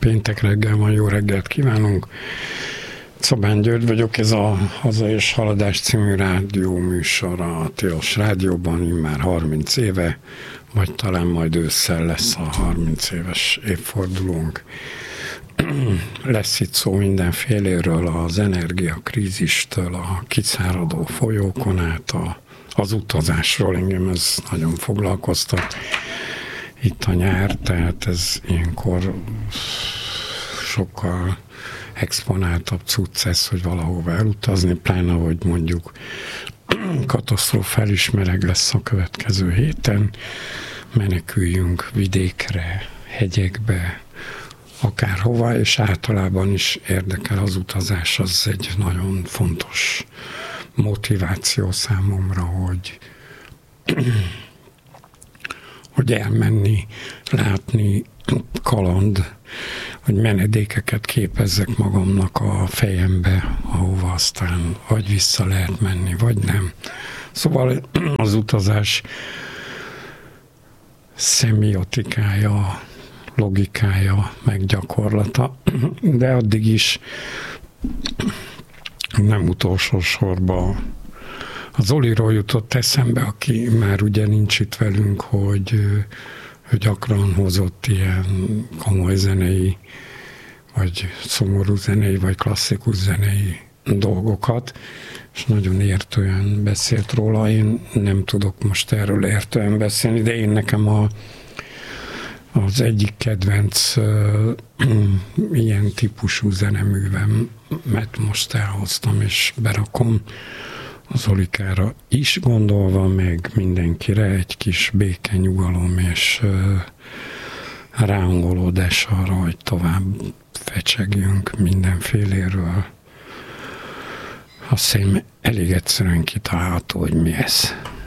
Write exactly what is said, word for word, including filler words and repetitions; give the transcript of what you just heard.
péntek reggel van, jó reggelt kívánunk. Szabán György vagyok, ez a Haza és Haladás című rádió műsor a Tilos Rádióban, immár harminc éve, vagy talán majd ősszel lesz a harminc éves évfordulónk. Lesz itt szó mindenféléről, az energiakrízistől, a kiszáradó folyókon át, a, az utazásról, engem ez nagyon foglalkoztat. Itt a nyár, tehát ez ilyenkor sokkal exponáltabb cucc ez, hogy valahova elutazni, pláne, hogy mondjuk katasztrofális meleg lesz a következő héten, meneküljünk vidékre, hegyekbe, akárhova, és általában is érdekel az utazás, az egy nagyon fontos motiváció számomra, hogy hogy elmenni, látni, kaland, hogy menedékeket képezzek magamnak a fejembe, ahova aztán vagy vissza lehet menni, vagy nem. Szóval az utazás szemiotikája, logikája, meg gyakorlata, de addig is nem utolsó sorban az Zoliról jutott eszembe, aki már ugye nincs itt velünk, hogy ő gyakran hozott ilyen komoly zenei, vagy szomorú zenei, vagy klasszikus zenei dolgokat, és nagyon értően beszélt róla. Én nem tudok most erről értően beszélni, de én nekem a, az egyik kedvenc uh, ilyen típusú zeneművemet most elhoztam, és berakom az Zolikára is gondolva, meg mindenkire egy kis béke, nyugalom és uh, ráhangolódás arra, hogy tovább fecsegjünk mindenféléről. Azt hiszem elég egyszerűen kitalálható, hogy mi ez.